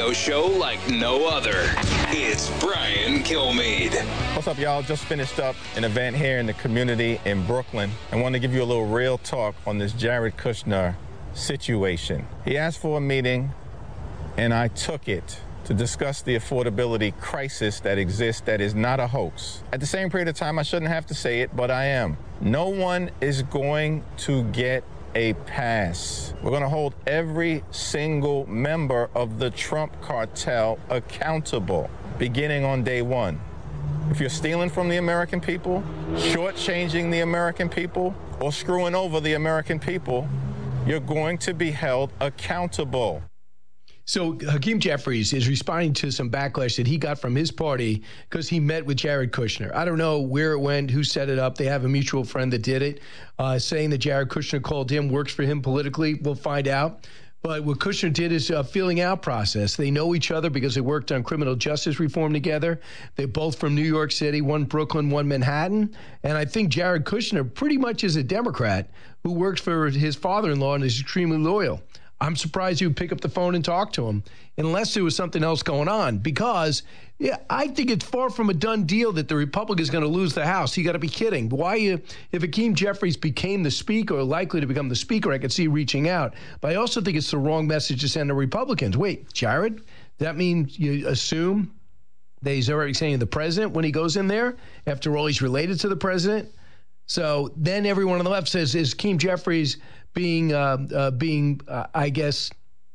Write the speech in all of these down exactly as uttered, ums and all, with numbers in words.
radio show like no other. It's Brian Kilmeade. What's up, y'all? Just finished up an event here in the community in Brooklyn. I want to give you a little real talk on this Jared Kushner situation. He asked for a meeting, and I took it to discuss the affordability crisis that exists that is not a hoax. At the same period of time, I shouldn't have to say it, but I am. No one is going to get a pass. We're going to hold every single member of the Trump cartel accountable, beginning on day one. If you're stealing from the American people, shortchanging the American people, or screwing over the American people, you're going to be held accountable. So Hakeem Jeffries is responding to some backlash that he got from his party because he met with Jared Kushner. I don't know where it went, who set it up. They have a mutual friend that did it, uh, saying that Jared Kushner called him, works for him politically. We'll find out. But what Kushner did is a feeling out process. They know each other because they worked on criminal justice reform together. They're both from New York City, one Brooklyn, one Manhattan. And I think Jared Kushner pretty much is a Democrat who works for his father-in-law and is extremely loyal. I'm surprised you would pick up the phone and talk to him unless there was something else going on, because yeah, I think it's far from a done deal that the Republicans are going to lose the House. You got to be kidding. Why, you, if Hakeem Jeffries became the speaker or likely to become the speaker, I could see reaching out. But I also think it's the wrong message to send to Republicans. Wait, Jared, does that mean you assume that he's already saying the president when he goes in there? After all, he's related to the president. So then everyone on the left says, is Hakeem Jeffries being, uh, uh, being uh, I guess,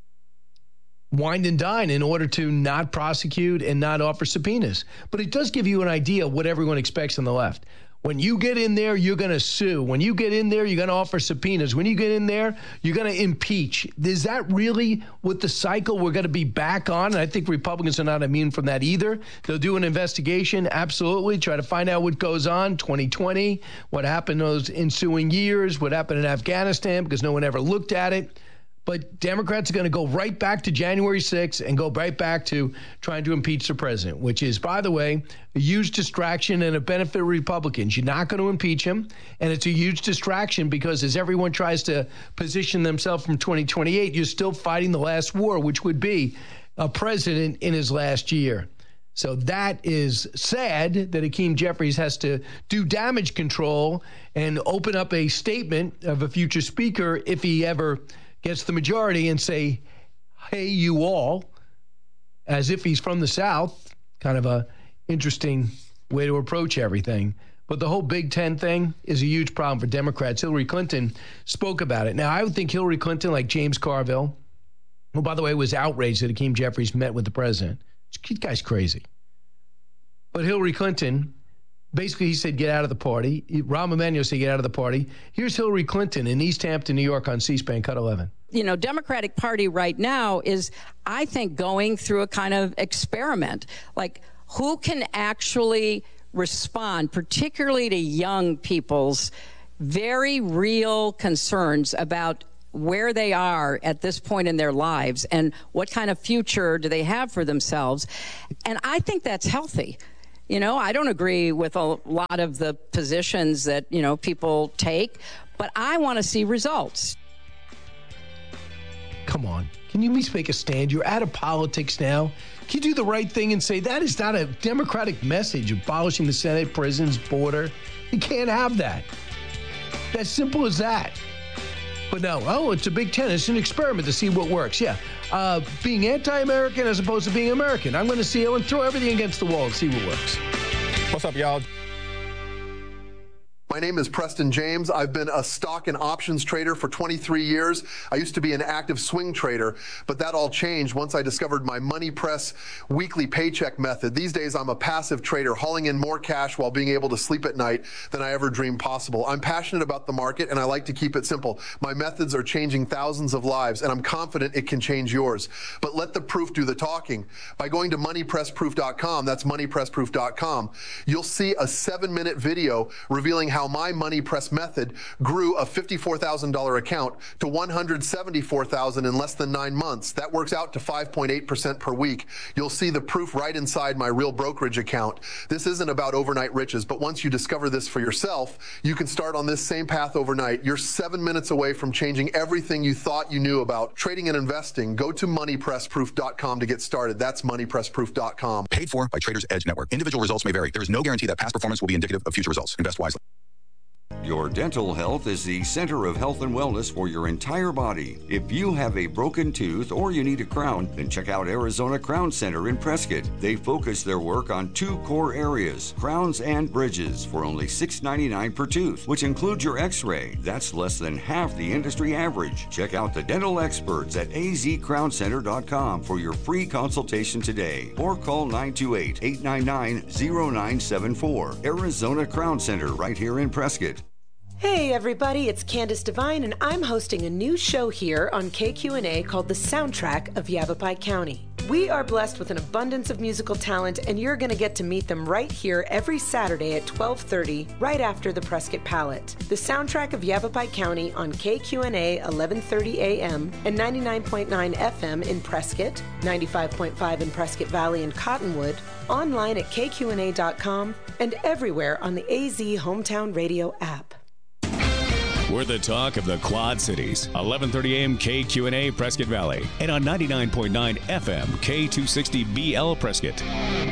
wined and dined in order to not prosecute and not offer subpoenas? But it does give you an idea of what everyone expects on the left. When you get in there, you're going to sue. When you get in there, you're going to offer subpoenas. When you get in there, you're going to impeach. Is that really what the cycle we're going to be back on? And I think Republicans are not immune from that either. They'll do an investigation, absolutely, try to find out what goes on, twenty twenty, what happened those ensuing years, what happened in Afghanistan, because no one ever looked at it. But Democrats are going to go right back to January sixth and go right back to trying to impeach the president, which is, by the way, a huge distraction and a benefit of Republicans. You're not going to impeach him, and it's a huge distraction because as everyone tries to position themselves from twenty twenty-eight, you're still fighting the last war, which would be a president in his last year. So that is sad that Hakeem Jeffries has to do damage control and open up a statement of a future speaker if he ever gets the majority and say, hey, you all, as if he's from the South. Kind of a interesting way to approach everything. But the whole Big Ten thing is a huge problem for Democrats. Hillary Clinton spoke about it. Now, I would think Hillary Clinton, like James Carville, who, by the way, was outraged that Hakeem Jeffries met with the president. This guy's crazy. But Hillary Clinton, basically, he said, get out of the party. Rahm Emanuel said, get out of the party. Here's Hillary Clinton in East Hampton, New York on C-SPAN, cut eleven. You know, Democratic Party right now is, I think, going through a kind of experiment. Like, who can actually respond, particularly to young people's very real concerns about where they are at this point in their lives and what kind of future do they have for themselves. And I think that's healthy. You know, I don't agree with a lot of the positions that, you know, people take, but I want to see results. Come on. Can you at least make a stand? You're out of politics now. Can you do the right thing and say that is not a Democratic message, abolishing the Senate, prisons, border? You can't have that. As simple as that. But no, oh, it's a Big Ten. It's an experiment to see what works. Yeah. Uh, being anti-American as opposed to being American. I'm going to see it and throw everything against the wall and see what works. What's up, y'all? My name is Preston James. I've been a stock and options trader for twenty-three years. I used to be an active swing trader, but that all changed once I discovered my Money Press weekly paycheck method. These days, I'm a passive trader, hauling in more cash while being able to sleep at night than I ever dreamed possible. I'm passionate about the market, and I like to keep it simple. My methods are changing thousands of lives, and I'm confident it can change yours. But let the proof do the talking. By going to money press proof dot com, that's money press proof dot com, you'll see a seven-minute video revealing how how my MoneyPress method grew a fifty-four thousand dollars account to one hundred seventy-four thousand dollars in less than nine months. That works out to five point eight percent per week. You'll see the proof right inside my real brokerage account. This isn't about overnight riches, but once you discover this for yourself, you can start on this same path overnight. You're seven minutes away from changing everything you thought you knew about trading and investing. Go to money press proof dot com to get started. That's money press proof dot com. Paid for by Traders Edge Network. Individual results may vary. There is no guarantee that past performance will be indicative of future results. Invest wisely. Your dental health is the center of health and wellness for your entire body. If you have a broken tooth or you need a crown, then check out Arizona Crown Center in Prescott. They focus their work on two core areas, crowns and bridges, for only six dollars and ninety-nine cents per tooth, which includes your x-ray. That's less than half the industry average. Check out the dental experts at a z crown center dot com for your free consultation today, or call nine two eight, eight nine nine, zero nine seven four. Arizona Crown Center, right here in Prescott. Hey everybody, it's Candace Devine, and I'm hosting a new show here on K Q N A called The Soundtrack of Yavapai County. We are blessed with an abundance of musical talent, and you're going to get to meet them right here every Saturday at twelve thirty, right after the Prescott Palette. The Soundtrack of Yavapai County on K Q N A eleven thirty a m and ninety-nine point nine F M in Prescott, ninety-five point five in Prescott Valley and Cottonwood, online at K Q N A dot com, and everywhere on the A Z Hometown Radio app. We're the talk of the Quad Cities. eleven thirty a m K Q N A Prescott Valley, and on ninety-nine point nine F M K two sixty B L Prescott.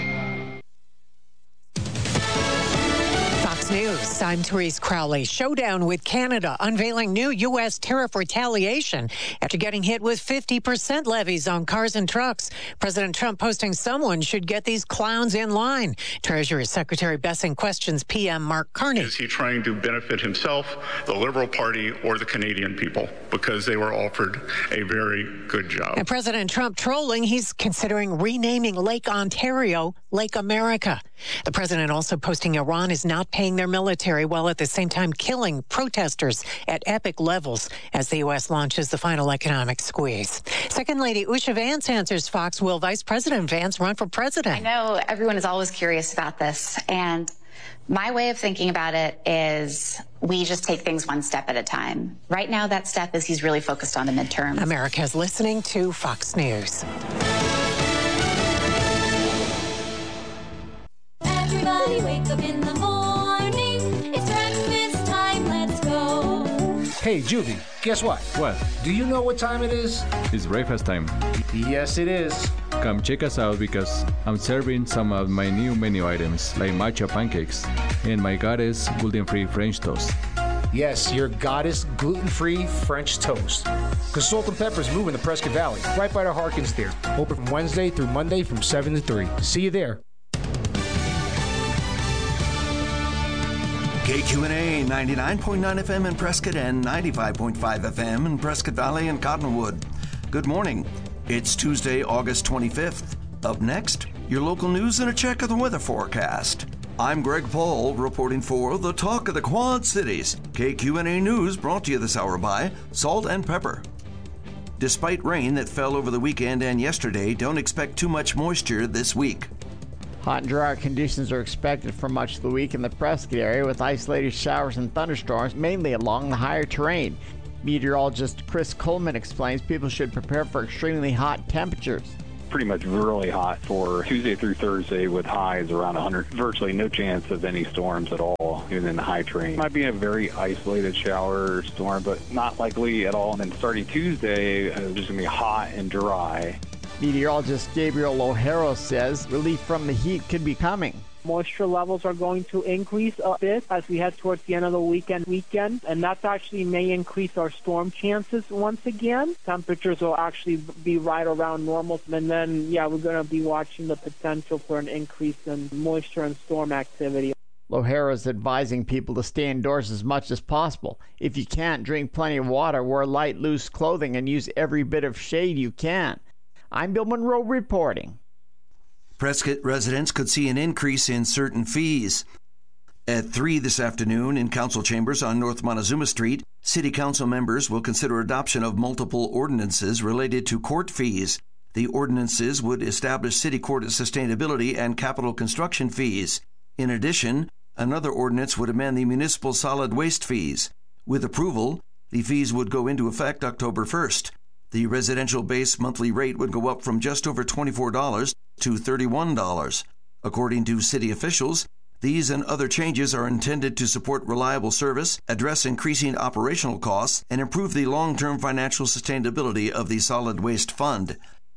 Fox News, I'm Therese Crowley. Showdown with Canada unveiling new U S tariff retaliation after getting hit with fifty percent levies on cars and trucks. President Trump posting someone should get these clowns in line. Treasury Secretary Bessing questions P M Mark Carney. Is he trying to benefit himself, the Liberal Party, or the Canadian people? Because they were offered a very good job. And President Trump trolling, he's considering renaming Lake Ontario Lake America. The president also posting Iran is not paying their military while at the same time killing protesters at epic levels as the U S launches the final economic squeeze. Second Lady Usha Vance answers Fox. Will Vice President Vance run for president? I know everyone is always curious about this, and my way of thinking about it is we just take things one step at a time. Right now, that step is he's really focused on the midterms. America's listening to Fox News. Everybody wake up in the morning. It's breakfast time. Let's go. Hey, Juvie, guess what? What? Do you know what time it is? It's breakfast time. Yes, it is. Come check us out because I'm serving some of my new menu items like matcha pancakes and my Goddess gluten-free French toast. Yes, your Goddess gluten-free French toast. Because Salt and Pepper is moving to Prescott Valley, right by the Harkins there. Open from Wednesday through Monday from seven to three. See you there. K Q N A ninety-nine point nine F M in Prescott and ninety-five point five F M in Prescott Valley and Cottonwood. Good morning. It's Tuesday, August twenty-fifth. Up next, your local news and a check of the weather forecast. I'm Greg Paul reporting for the Talk of the Quad Cities. K Q N A News brought to you this hour by Salt and Pepper. Despite rain that fell over the weekend and yesterday, don't expect too much moisture this week. Hot and dry conditions are expected for much of the week in the Prescott area with isolated showers and thunderstorms, mainly along the higher terrain. Meteorologist Chris Coleman explains people should prepare for extremely hot temperatures. Pretty much really hot for Tuesday through Thursday with highs around one hundred. Virtually no chance of any storms at all, even in the high terrain. Might be a very isolated shower or storm, but not likely at all. And then starting Tuesday, it's just going to be hot and dry. Meteorologist Gabriel O'Hara says relief from the heat could be coming. Moisture levels are going to increase a bit as we head towards the end of the weekend, weekend, and that actually may increase our storm chances once again. Temperatures will actually be right around normal, and then, yeah, we're going to be watching the potential for an increase in moisture and storm activity. O'Hara is advising people to stay indoors as much as possible. If you can't, drink plenty of water, wear light, loose clothing, and use every bit of shade you can. I'm Bill Monroe reporting. Prescott residents could see an increase in certain fees. At three this afternoon in council chambers on North Montezuma Street, City Council members will consider adoption of multiple ordinances related to court fees. The ordinances would establish city court sustainability and capital construction fees. In addition, Another ordinance would amend the municipal solid waste fees. With approval, the fees would go into effect October first. The residential base monthly rate would go up from just over twenty-four dollars to thirty-one dollars. According to city officials, these and other changes are intended to support reliable service, address increasing operational costs, and improve the long-term financial sustainability of the solid waste fund.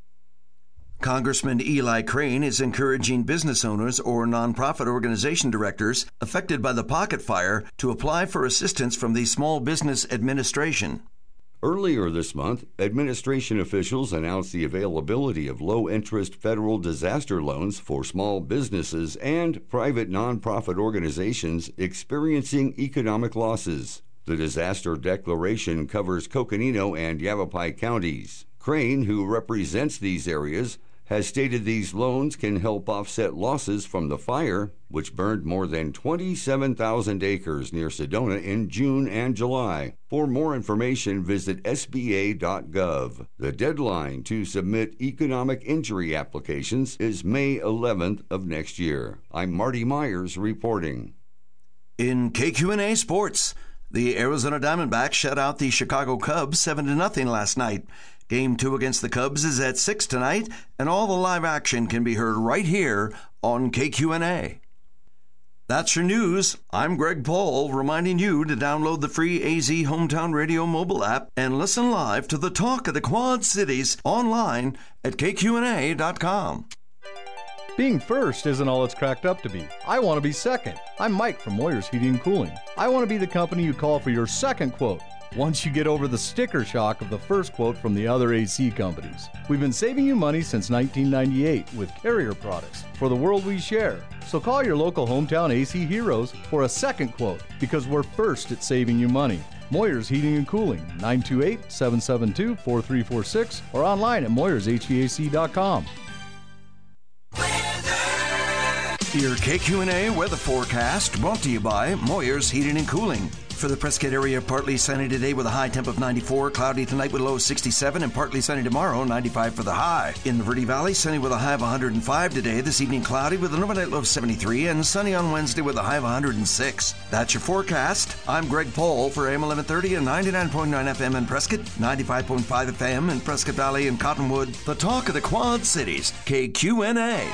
Congressman Eli Crane is encouraging business owners or nonprofit organization directors affected by the Pocket Fire to apply for assistance from the Small Business Administration. Earlier this month, administration officials announced the availability of low-interest federal disaster loans for small businesses and private nonprofit organizations experiencing economic losses. The disaster declaration covers Coconino and Yavapai counties. Crane, who represents these areas, has stated these loans can help offset losses from the fire, which burned more than twenty-seven thousand acres near Sedona in June and July. For more information, visit S B A dot gov. The deadline to submit economic injury applications is May eleventh of next year. I'm Marty Myers reporting. In K Q and A Sports, the Arizona Diamondbacks shut out the Chicago Cubs seven to nothing last night. Game two against the Cubs is at six tonight, and all the live action can be heard right here on K Q and A. That's your news. I'm Greg Paul, reminding you to download the free A Z Hometown Radio mobile app and listen live to the talk of the Quad Cities online at K Q and A dot com. Being first isn't all it's cracked up to be. I want to be second. I'm Mike from Moyer's Heating and Cooling. I want to be the company you call for your second quote once you get over the sticker shock of the first quote from the other A C companies. We've been saving you money since nineteen ninety-eight with Carrier products for the world we share. So call your local hometown A C heroes for a second quote, because we're first at saving you money. Moyer's Heating and Cooling, nine two eight, seven seven two, four three four six, or online at moyers h v a c dot com. Your K Q and A weather forecast brought to you by Moyer's Heating and Cooling. For the Prescott area, partly sunny today with a high temp of ninety-four, cloudy tonight with a low of sixty-seven, and partly sunny tomorrow, ninety-five for the high. In the Verde Valley, sunny with a high of one hundred five today, this evening cloudy with an overnight low of seventy-three, and sunny on Wednesday with a high of one hundred six. That's your forecast. I'm Greg Paul for A M eleven thirty and ninety-nine point nine F M in Prescott, ninety-five point five F M in Prescott Valley and Cottonwood. The talk of the Quad Cities, K Q and A.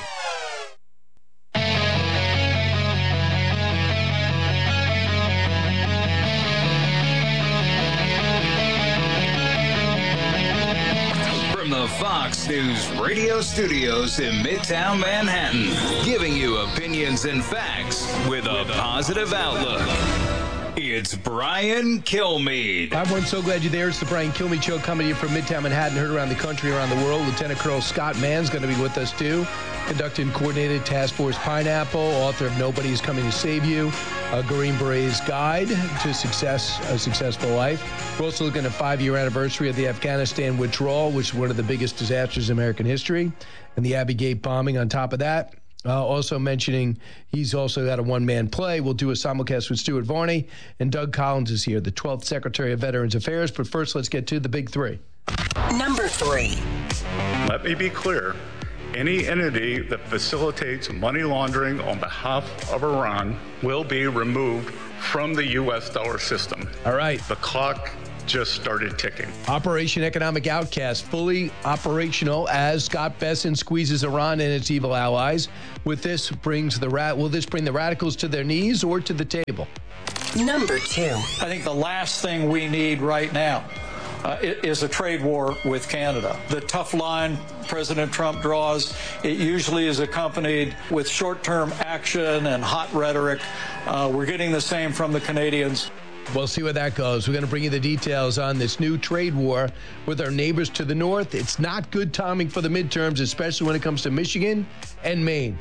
The Fox News radio studios in Midtown Manhattan, giving you opinions and facts with a positive outlook. It's Brian Kilmeade. Hi, everyone. So glad you're there. It's the Brian Kilmeade Show coming to you from Midtown Manhattan, heard around the country, around the world. Lieutenant Colonel Scott Mann's going to be with us, too. Conducting Coordinated Task Force Pineapple, author of Nobody's Coming to Save You, a Green Beret's Guide to Success, a Successful Life. We're also looking at a five-year anniversary of the Afghanistan withdrawal, which is one of the biggest disasters in American history, and the Abbey Gate bombing on top of that. Uh, also mentioning he's also got a one-man play. We'll do a simulcast with Stuart Varney, and Doug Collins is here, the twelfth Secretary of Veterans Affairs. But first, let's get to the big three. Number three. Let me be clear. Any entity that facilitates money laundering on behalf of Iran will be removed from the U S dollar system. All right. The clock just started ticking. Operation Economic Outcast, fully operational as Scott Bessent squeezes Iran and its evil allies. With this brings the rat. Will this bring the radicals to their knees or to the table? Number two. I think the last thing we need right now Uh, is a trade war with Canada. The tough line President Trump draws, it usually is accompanied with short-term action and hot rhetoric. Uh, we're getting the same from the Canadians. We'll see where that goes. We're going to bring you the details on this new trade war with our neighbors to the north. It's not good timing for the midterms, especially when it comes to Michigan and Maine.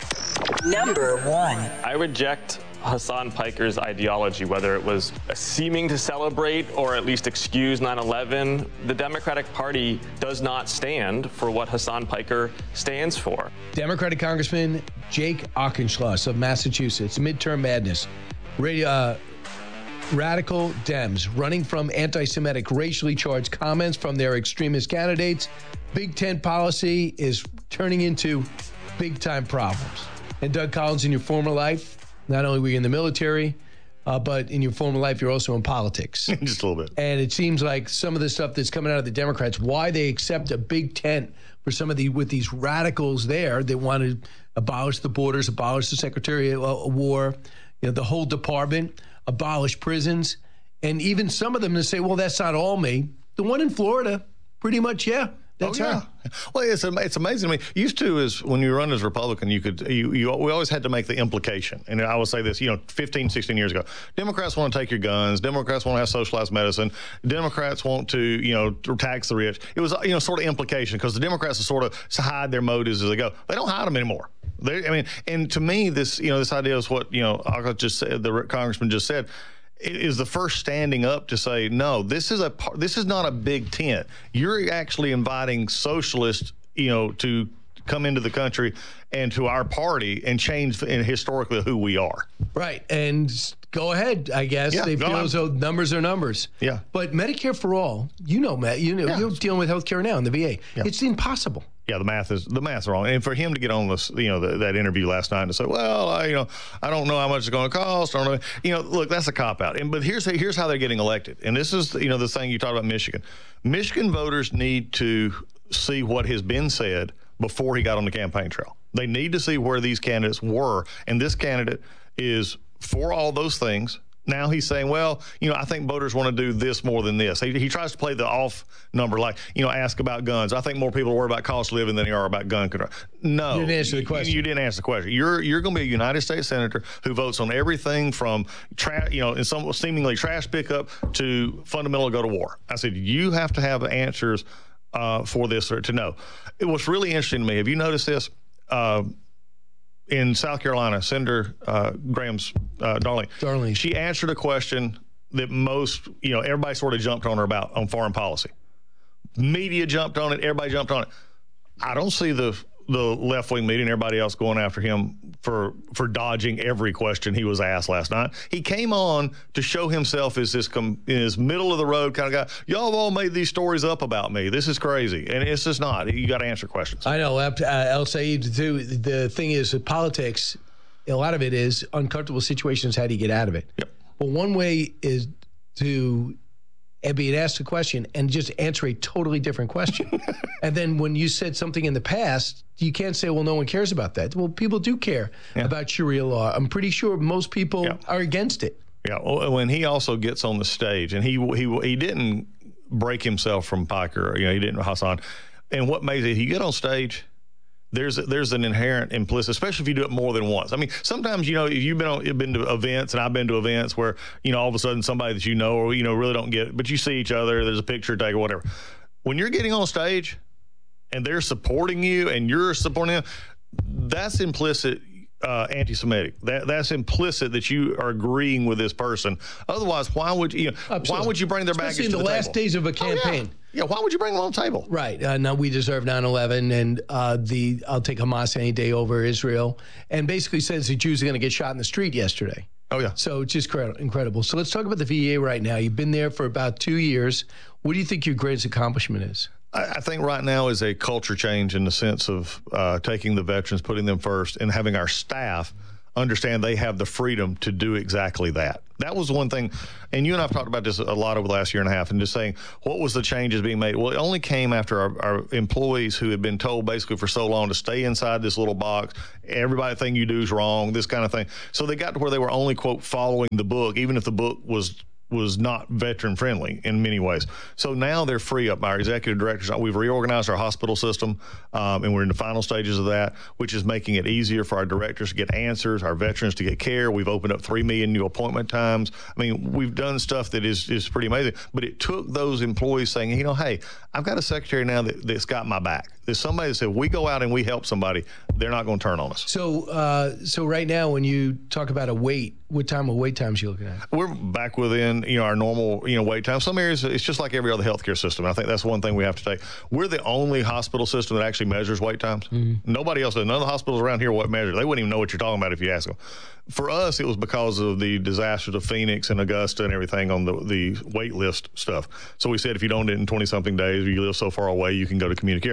Number one. I reject Hassan Piker's ideology, whether it was seeming to celebrate or at least excuse nine eleven. The Democratic Party does not stand for what Hassan Piker stands for. Democratic Congressman Jake Auchincloss of Massachusetts, midterm madness. Radio, uh, radical Dems running from anti-Semitic, racially charged comments from their extremist candidates. Big Tent policy is turning into big-time problems. And Doug Collins, in your former life, Not only were you in the military, uh, but in your former life, you're also in politics. Just a little bit. And it seems like some of the stuff that's coming out of the Democrats, why they accept a big tent for some of the, with these radicals there that want to abolish the borders, abolish the Secretary of War, you know, the whole department, abolish prisons. And even some of them to say, well, that's not all me. The one in Florida, pretty much, yeah. That's oh, yeah. her. Well, it's it's amazing to me. Used to is when you run as a Republican, you could you, you we always had to make the implication. And I will say this, you know, fifteen, sixteen years ago, Democrats want to take your guns. Democrats want to have socialized medicine. Democrats want to, you know, tax the rich. It was, you know, sort of implication because the Democrats are sort of hide their motives as they go. They don't hide them anymore. They, I mean, and to me, this, you know, this idea is what, you know, I just said, the congressman just said, is the first standing up to say, no, this is a this is not a big tent. You're actually inviting socialists, you know, to come into the country and to our party and change in historically who we are. Right. And go ahead, I guess. Yeah, they no, feel I'm, as though numbers are numbers. Yeah. But Medicare for all, you know, Matt, you know, yeah. you're dealing with healthcare now in the V A. Yeah. It's impossible. Yeah, the math is the math's wrong. And for him to get on this, you know, the, that interview last night and say, "Well, I, you know, I don't know how much it's going to cost." I don't know. You know, look, that's a cop out. And but here's here's how they're getting elected. And this is, you know, the thing you talked about Michigan. Michigan voters need to see what has been said before he got on the campaign trail. They need to see where these candidates were, and this candidate is for all those things. Now he's saying, well, you know, I think voters want to do this more than this. He, he tries to play the off number, like, you know, ask about guns. I think more people are worried about cost of living than they are about gun control. No. You didn't answer the question. You, you didn't answer the question. You're you're going to be a United States senator who votes on everything from, tra- you know, in some seemingly trash pickup to fundamental go to war. I said, you have to have answers uh, for this or to know. It was really interesting to me. Have you noticed this? Uh, in South Carolina, Senator uh, Graham's uh, Darling, Darling, she answered a question that most, you know, everybody sort of jumped on her about on foreign policy. Media jumped on it. Everybody jumped on it. I don't see the the left wing media and everybody else going after him for for dodging every question he was asked last night. He came on to show himself as this com- as middle of the road kind of guy. Y'all have all made these stories up about me. This is crazy, and it's just not. You got to answer questions. I know. Uh, El Said too. The thing is, with politics, a lot of it is uncomfortable situations. How do you get out of it? Yep. But one way is to be asked a question and just answer a totally different question. And then when you said something in the past, you can't say, well, no one cares about that. Well, people do care yeah. about Sharia law. I'm pretty sure most people yeah. are against it. Yeah. Well, when he also gets on the stage, and he he he didn't break himself from Piker, you know, he didn't Hassan. And what makes it, you get on stage, there's there's an inherent implicit, especially if you do it more than once. I mean, sometimes, you know, if you've been on, you've been to events, and I've been to events where, you know, all of a sudden somebody that you know or, you know, really don't get it, but you see each other, there's a picture take or whatever. When you're getting on stage and they're supporting you and you're supporting them, that's implicit uh, anti-Semitic. That that's implicit that you are agreeing with this person. Otherwise, why would you? you know, Absolutely. Why would you bring their baggage Especially in to the, the last table? days of a campaign? Oh, yeah. yeah, why would you bring them on the table? Right. Uh, now we deserve nine eleven, and uh, the I'll take Hamas any day over Israel, and basically says the Jews are going to get shot in the street yesterday. Oh yeah. So it's just incredible. So let's talk about the V A right now. You've been there for about two years. What do you think your greatest accomplishment is? I think right now is a culture change in the sense of uh, taking the veterans, putting them first, and having our staff understand they have the freedom to do exactly that. That was one thing, and you and I have talked about this a lot over the last year and a half, and just saying, what was the changes being made? Well, it only came after our, our employees who had been told basically for so long to stay inside this little box, everybody think you do is wrong, this kind of thing. So they got to where they were only, quote, following the book, even if the book was was not veteran friendly in many ways. So now they're free up. Our executive directors, we've reorganized our hospital system, um, and we're in the final stages of that, which is making it easier for our directors to get answers, our veterans to get care. We've opened up three million new appointment times. I mean, we've done stuff that is, is pretty amazing, but it took those employees saying, you know, hey, I've got a secretary now that, that's got my back. There's somebody that said, we go out and we help somebody, they're not going to turn on us. So, uh, so right now, when you talk about a wait, what time of wait times are you looking at? We're back within, you know, our normal, you know, wait time. Some areas, it's just like every other healthcare system. I think that's one thing we have to take. We're the only hospital system that actually measures wait times. Mm-hmm. Nobody else does. None of the hospitals around here what measure. They wouldn't even know what you're talking about if you ask them. For us, it was because of the disasters of Phoenix and Augusta and everything on the, the wait list stuff. So we said if you don't do it in twenty-something days or you live so far away, you can go to community care.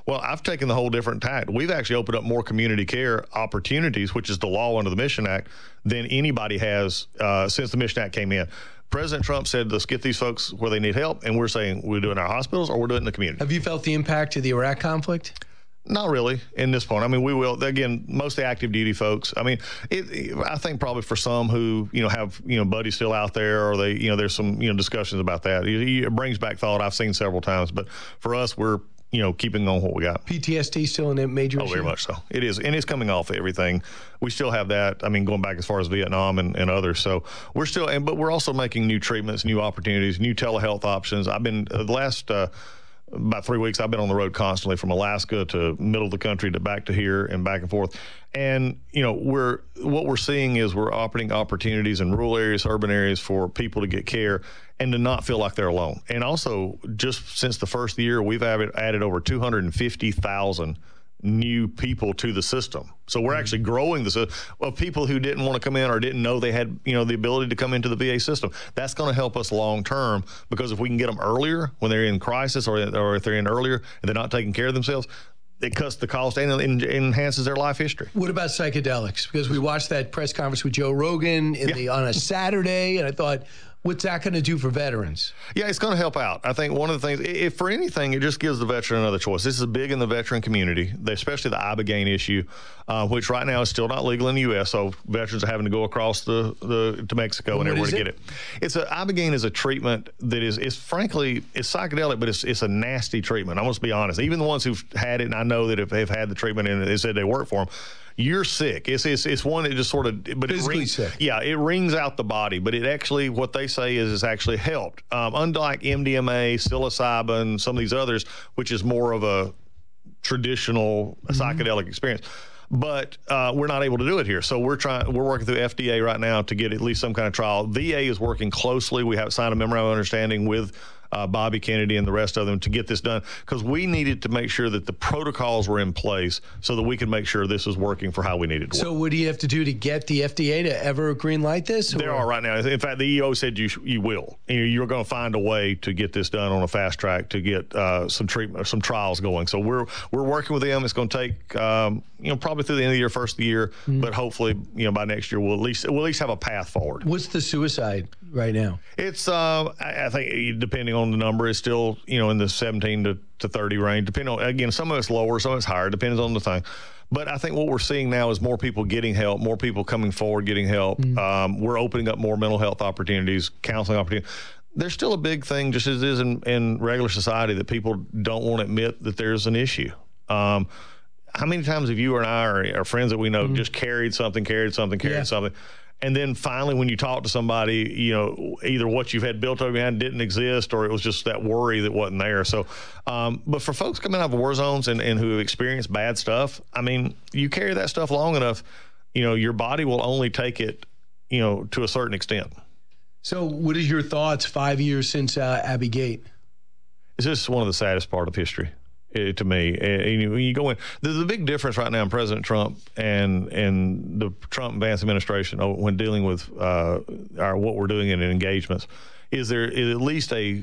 Well, I've taken the whole different tact. We've actually opened up more community care opportunities, which is the law under the Mission Act, than anybody has uh, since the Mission Act came in. President Trump said, let's get these folks where they need help, and we're saying we're doing our hospitals or we're doing it in the community. Have you felt the impact of the Iraq conflict? Not really in this point. I mean, we will, again, mostly active duty folks. I mean, it, it, I think probably for some who, you know, have, you know, buddies still out there, or they, you know, there's some, you know, discussions about that. It, it brings back thought I've seen several times. But for us, we're, you know, keeping on what we got. P T S D still a major oh, issue? Very much so. It is. And it's coming off everything. We still have that. I mean, going back as far as Vietnam and, and others. So we're still, and but we're also making new treatments, new opportunities, new telehealth options. I've been, uh, the last, uh, about three weeks, I've been on the road constantly from Alaska to middle of the country to back to here and back and forth. And, you know, we're what we're seeing is we're opening opportunities in rural areas, urban areas for people to get care and to not feel like they're alone. And also, just since the first year, we've added, added over two hundred fifty thousand new people to the system. So we're actually growing the system of people who didn't want to come in or didn't know they had, you know, the ability to come into the V A system. That's going to help us long term, because if we can get them earlier when they're in crisis, or, or if they're in earlier and they're not taking care of themselves, it cuts the cost and, and enhances their life history. What about psychedelics? Because we watched that press conference with Joe Rogan in yeah. the on a Saturday, and I thought, what's that going to do for veterans? Yeah, it's going to help out. I think one of the things, if for anything, it just gives the veteran another choice. This is big in the veteran community, especially the Ibogaine issue, uh, which right now is still not legal in the U S. So veterans are having to go across the, the to Mexico well, and everywhere to it? get it. It's a Ibogaine is a treatment that is, is frankly, it's psychedelic, but it's it's a nasty treatment. I'm going to be honest. Even the ones who've had it, and I know that if they've had the treatment and they said they work for them, you're sick. It's, it's it's one that just sort of, but Physically it rings, sick. Yeah, it rings out the body, but it actually, what they say is it's actually helped. Um, unlike M D M A, psilocybin, some of these others, which is more of a traditional mm-hmm. psychedelic experience. But uh, we're not able to do it here. So we're trying. We're working through F D A right now to get at least some kind of trial. V A is working closely. We have signed a memorandum of understanding with uh, Bobby Kennedy and the rest of them to get this done, because we needed to make sure that the protocols were in place so that we could make sure this was working for how we needed it to so work. What do you have to do to get the F D A to ever green light this? Or? There are right now. In fact, the E O said you you will. You're going to find a way to get this done on a fast track to get uh, some treatment, some trials going. So we're we're working with them. It's going to take um, you know probably through the end of the year, first of the year, mm-hmm. but hopefully you know by next year we'll at least we'll at least have a path forward. What's the suicide right now? It's uh, I, I think depending on the number, it's still you know in the seventeen to, to thirty range. Depending on, again, some of it's lower, some of it's higher. Depends on the thing. But I think what we're seeing now is more people getting help, more people coming forward getting help. Mm-hmm. Um, we're opening up more mental health opportunities, counseling opportunities. There's still a big thing, just as it is in, in regular society, that people don't want to admit that there's an issue. Um, how many times have you and I or, or friends that we know mm-hmm. just carried something, carried something, carried yeah. something? And then finally, when you talk to somebody, you know, either what you've had built over your hand didn't exist, or it was just that worry that wasn't there. So, um, but for folks coming out of war zones and, and who have experienced bad stuff, I mean, you carry that stuff long enough, you know, your body will only take it, you know, to a certain extent. So what is your thoughts five years since uh, Abbey Gate? It's just one of the saddest part of history. Uh, to me, and, and when you go in, the, the big difference right now in President Trump and and the Trump and Vance administration when dealing with uh, our what we're doing in engagements is there is at least a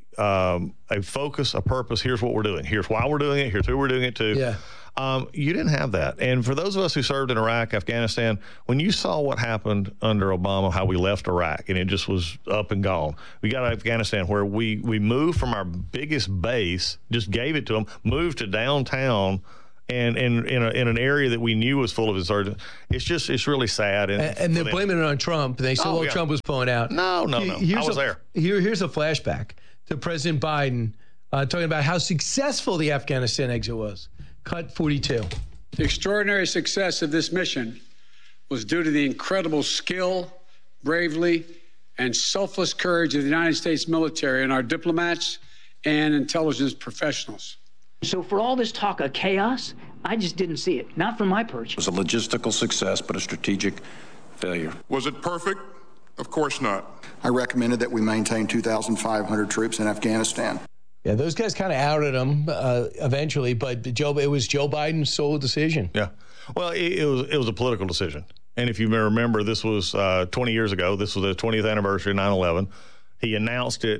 um, a focus, a purpose. Here's what we're doing. Here's why we're doing it. Here's who we're doing it to. Yeah. Um, you didn't have that. And for those of us who served in Iraq, Afghanistan, when you saw what happened under Obama, how we left Iraq, and it just was up and gone. We got to Afghanistan where we, we moved from our biggest base, just gave it to them, moved to downtown, and, and in, a, in an area that we knew was full of insurgents. It's just, it's really sad. And, and, and they're blaming it on Trump. They said, oh, well, yeah. Trump was pulling out. No, no, no. Here's I was a, there. Here, here's a flashback to President Biden uh, talking about how successful the Afghanistan exit was. Cut forty-two. The extraordinary success of this mission was due to the incredible skill, bravery, and selfless courage of the United States military and our diplomats and intelligence professionals. So for all this talk of chaos, I just didn't see it. Not from my perch. It was a logistical success, but a strategic failure. Was it perfect? Of course not. I recommended that we maintain two thousand five hundred troops in Afghanistan. Yeah, those guys kind of outed him uh, eventually, but Joe, it was Joe Biden's sole decision. Yeah, well, it, it was it was a political decision, and if you remember, this was uh, twenty years ago. This was the twentieth anniversary of nine eleven. He announced it,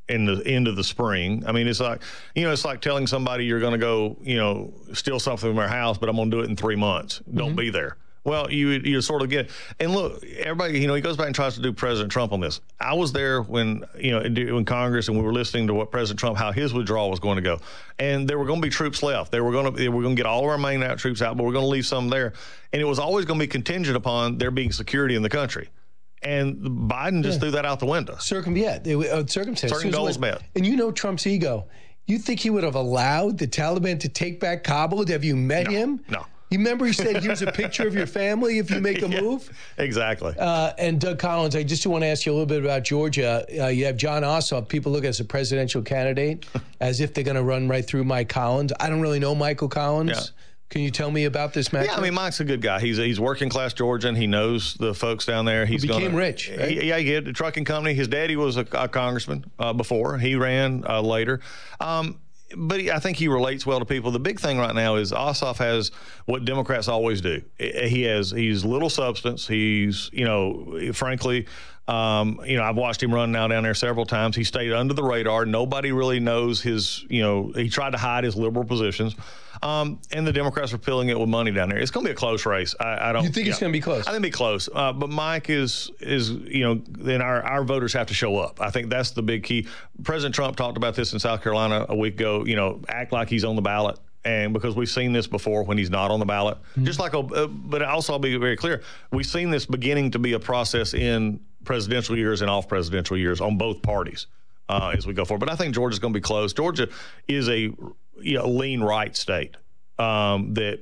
in the end of the spring. I mean, it's like, you know, it's like telling somebody you're going to go, you know, steal something from their house, but I'm going to do it in three months. Don't mm-hmm. be there. Well, you you sort of get, and look, everybody, you know, he goes back and tries to do President Trump on this. I was there when, you know, in Congress, and we were listening to what President Trump, how his withdrawal was going to go. And there were going to be troops left. They were going to, they were going to get all of our main out troops out, but we're going to leave some there. And it was always going to be contingent upon there being security in the country. And Biden just yeah. threw that out the window. Circum, yeah, they, uh, circumstances. Certain goals met. And you know Trump's ego. You think he would have allowed the Taliban to take back Kabul? Have you met no, him? No. You remember he said, here's a picture of your family if you make a yeah, move? Exactly. Uh, and Doug Collins, I just want to ask you a little bit about Georgia. Uh, you have Jon Ossoff. People look as a presidential candidate as if they're going to run right through Mike Collins. I don't really know Michael Collins. Yeah. Can you tell me about this match? Yeah, I mean, Mike's a good guy. He's he's working class Georgian. He knows the folks down there. He's he became gonna, rich. Right? He, yeah, he had a trucking company. His daddy was a, a congressman uh, before. He ran uh, later. Um, But he, I think he relates well to people. The big thing right now is Ossoff has what Democrats always do. He has he's little substance. He's, you know, frankly, um, you know, I've watched him run now down there several times. He stayed under the radar. Nobody really knows his, you know, he tried to hide his liberal positions. Um, and the Democrats are filling it with money down there. It's going to be a close race. I, I don't. You think yeah, it's going to be close? I think it'll be close. Uh, but Mike is is you know then our our voters have to show up. I think that's the big key. President Trump talked about this in South Carolina a week ago. You know, act like he's on the ballot. And because we've seen this before when he's not on the ballot, mm-hmm. just like, uh, but also I'll be very clear, we've seen this beginning to be a process in presidential years and off presidential years on both parties uh, as we go forward. But I think Georgia's going to be close. Georgia is a you know, lean right state um, that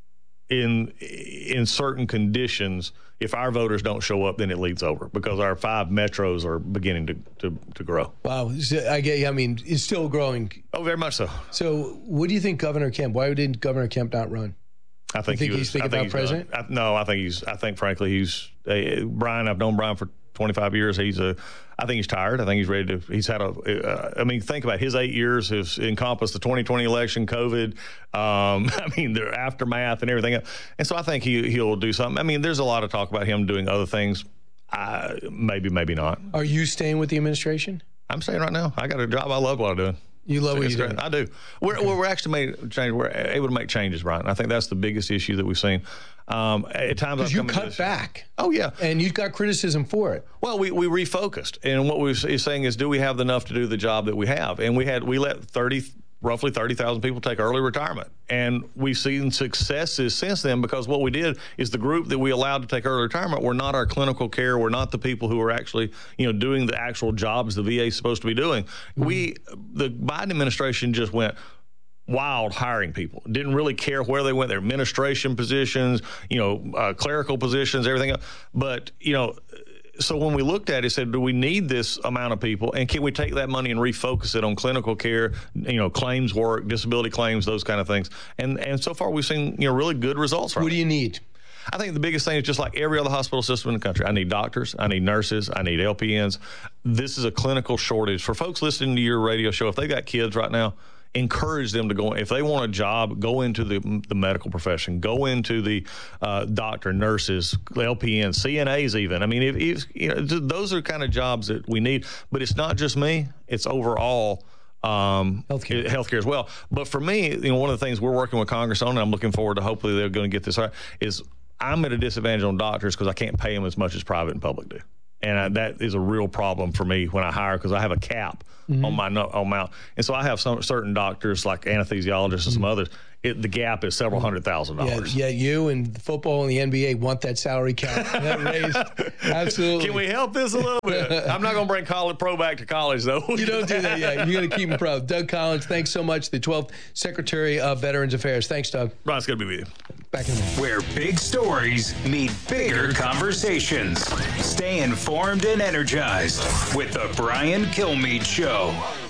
in in certain conditions, if our voters don't show up, then it leads over because our five metros are beginning to, to, to grow. Wow. I get, I mean, it's still growing. Oh, very much so. So what do you think Governor Kemp, why didn't Governor Kemp not run? I think, think he was, he's thinking I think about he's president? I, no, I think he's, I think frankly, he's, uh, Brian, I've known Brian for twenty-five years. He's a, I think he's tired. I think he's ready to, he's had a, uh, I mean, think about it. His eight years has encompassed the twenty twenty election, COVID, um, I mean, the aftermath and everything else. And so I think he, he'll do something. I mean, there's a lot of talk about him doing other things. Uh, maybe, maybe not. Are you staying with the administration? I'm staying right now. I got a job. I love what I'm doing. You love so what you're doing? I do. We're, okay. we're actually made change. We're able to make changes, Brian. I think that's the biggest issue that we've seen. Um, at times, because you cut back. Oh yeah, and you got criticism for it. Well, we, we refocused, and what we're saying is, do we have enough to do the job that we have? And we had we let thirty, roughly thirty thousand people take early retirement, and we've seen successes since then because what we did is the group that we allowed to take early retirement were not our clinical care, were not the people who were actually you know doing the actual jobs the V A is supposed to be doing. Mm-hmm. We the Biden administration just went wild hiring people, didn't really care where they went, their administration positions, you know, uh, clerical positions, everything else. But, you know, so when we looked at it, said, do we need this amount of people? And can we take that money and refocus it on clinical care, you know, claims work, disability claims, those kind of things? And and so far we've seen, you know, really good results from it. What do you need? I think the biggest thing is just like every other hospital system in the country. I need doctors. I need nurses. I need L P Ns. This is a clinical shortage. For folks listening to your radio show, if they've got kids right now, encourage them to go. If they want a job, go into the the medical profession. Go into the uh, doctor, nurses, L P Ns, C N As even. I mean, if, if you know, those are kind of jobs that we need. But it's not just me. It's overall um, healthcare. healthcare as well. But for me, you know, one of the things we're working with Congress on, and I'm looking forward to hopefully they're going to get this right, is I'm at a disadvantage on doctors because I can't pay them as much as private and public do. And I, that is a real problem for me when I hire because I have a cap mm-hmm. on my on my and so I have some certain doctors like anesthesiologists and some mm-hmm. others. It, the gap is several hundred thousand dollars. Yeah, yeah, you and football and the N B A want that salary cap that raised. Absolutely. Can we help this a little bit? I'm not going to bring college pro back to college though. You don't do that. Yeah, you got to keep them pro. Doug Collins, thanks so much. The twelfth Secretary of Veterans Affairs. Thanks, Doug. Brian, it's good to be with you. Back in a minute. Where big stories meet bigger conversations. Stay informed and energized with the Brian Kilmeade Show.